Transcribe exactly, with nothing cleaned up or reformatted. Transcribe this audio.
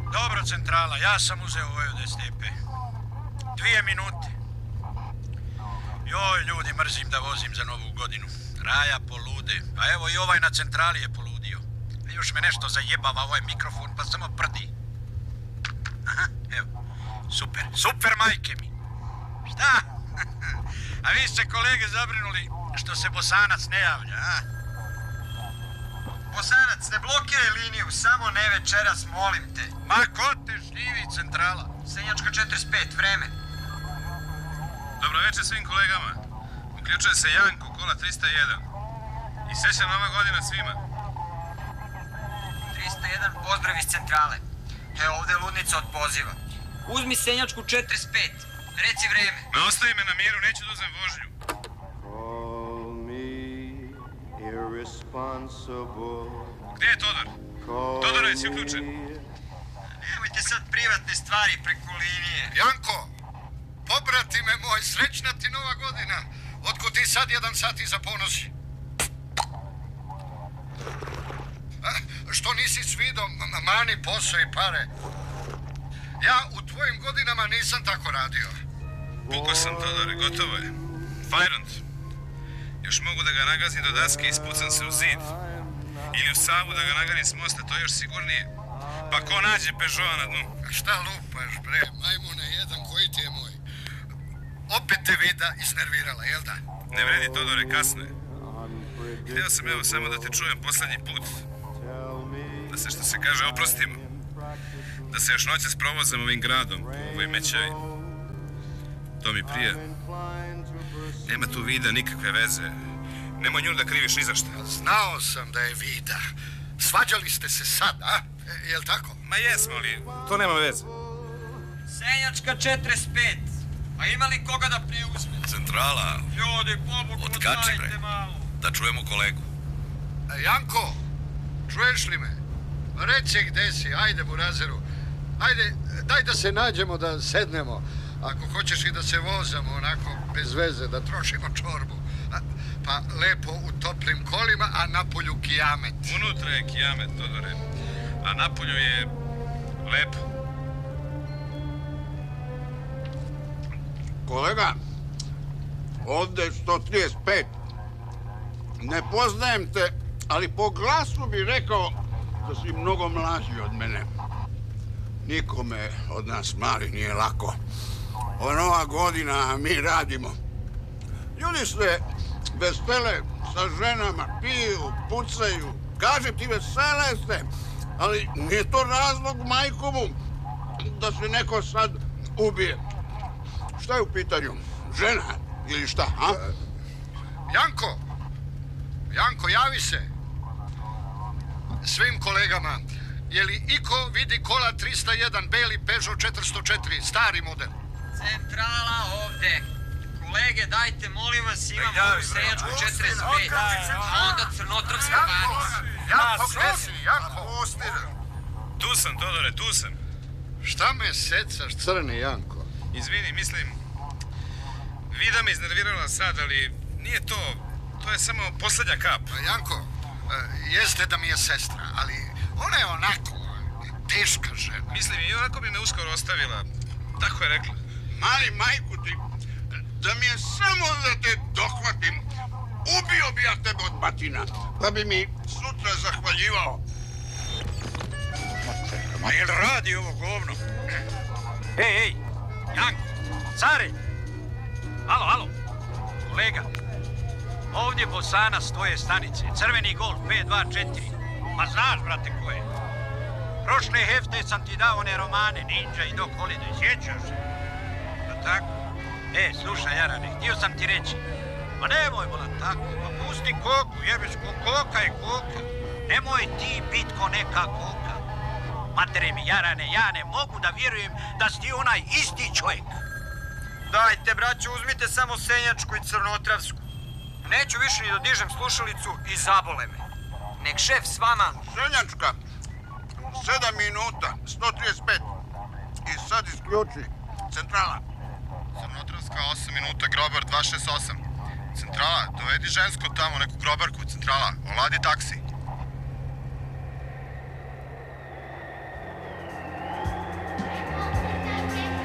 Dobro, centrala, ja sam uzeo ovaj od S T P. Dvije minute. Joj, ljudi, mrzim da vozim za novu godinu. Raja polude. A evo i ovaj na centrali je poludio. Još me nešto zajebava ovaj mikrofon, pa samo prdi. Aha, evo. Super, super majke mi. Šta? A vi ste kolege zabrinuli što se Bosanac ne javlja, a? Bosanac, ne blokiraj liniju, samo ne večeras, molim te. Ma ko te šljivi, centrala? Senjačka četrdeset pet, vreme. Dobro večer svim kolegama. Uključuje se Janko, kola trista jedan. I srećna nova godina svima. trista jedan, pozdrav iz centrale. Evo ovde je ludnica od poziva. Uzmi Senjačku četrdeset pet, reci vreme. Ma ostavi me na miru, neću da uzem vožnju. Gdje je Todor? Todor, jesi uključen? Nemojte sad privatne stvari preko linije. Janko, pobratime moj, srećna ti nova godina. Otkud ti sad jedan sat iza ponoći? A, što nisi svido, mani posao i pare. Ja u tvojim godinama nisam tako radio. Puko sam, Todore, gotovo je. Fajront. Još mogu da ga nagazim do daske i ispucam se u zid. Ili u Savu da ga naganim s mosta, to je još sigurnije. Pa ko nađe Peugeota na dnu? Šta lupaš, bre, majmune jedan, koji ti je moj? Opet te vida iznervirala, jel da? Ne vredi, Todore, kasno je. Htio sam evo samo da te čujem poslednji put. Da se, što se kaže, oprostimo. Da se još noće sprovozam ovim gradom, po ovoj mećavi. To mi prija. Nema tu vida nikakve veze. Nemoj nju da kriviš ni za šta. Znao sam da je vida. Svađali ste se sad, a? E, jel tako? Ma jesmo li, to nema veze. Senjačka četrdeset pet, a ima li koga da preuzme? Centrala. Ljudi, pobogu, otkači bre, da čujemo kolegu. E, Janko, čuješ li me? Reci gde si, ajde burazeru. Ajde, daj da se nađemo, da sednemo. Ako hoćeš i da se vozamo onako bez veze, da trošimo čorbu. A, pa lepo u toplim kolima, a napolju kijamet. Unutra je kijamet, Todore. A napolju je lepo. Kolega, ovde je sto trideset pet. Ne poznajem te, ali po glasu bi rekao da si mnogo mlađi od mene. Nikome od nas mali nije lako. Ova nova godina, a mi radimo. Ljudi se vesele sa ženama, piju, pucaju. Kažem ti, vesele se, ali nije to razlog majkomu da se neko sad ubije. Šta je u pitanju? Žena ili šta, a? Janko, Janko, javi se. Svim kolegama, je li iko vidi kola trista jedan, beli Peugeot četiristo četiri, stari model? Centrala ovde. Kolege, dajte, molim vas, imamo ovu Senjačku četrdeset pet, a onda Crnotravska Paris. Janko, gde si, Janko? Tu sam, Todore, tu sam. Šta me secaš, crni Janko? Izvini, mislim, vida me iznervirala sad, ali nije to, to je samo poslednja kap. Janko, jeste da mi je sestra, ali ona je onako teška žena. Mislim, i onako bi me uskoro ostavila, tako je rekla. Mali majku ti, da mi je samo da te dohvatim, ubio bi ja tebe od batina, pa bi mi sutra zahvaljivao. Ma jel radi ovo govno? Ej, ej, Janko, care! Alo, alo, kolega, ovdje Bosana stoje stanice, Crveni Golf pet dva četiri. Ma znaš, brate, ko je? Prošle hefte sam ti dao one romane, Ninja i Doc Holiday, sjećaš se? Da tako? E, slušaj, Jarane, htio sam ti reći, ma nemoj, bolan, tako, pa pusti koku, jebeš, ko koka je koka. Nemoj ti bit ko neka koka. Matere mi, Jarane, ja ne mogu da vjerujem da si ti onaj isti čovjek. Dajte, braćo, uzmite samo Senjačku i Crnotravsku. Neću više ni da dižem slušalicu i zabole me. Nek šef s vama... Senjačka, sedam minuta, sto trideset pet. I sad isključi. Centrala. Crnotravska osam minuta, Grobar dva šest osam. Centrala, dovedi žensko tamo, neku grobarku, centrala, oladi taksi.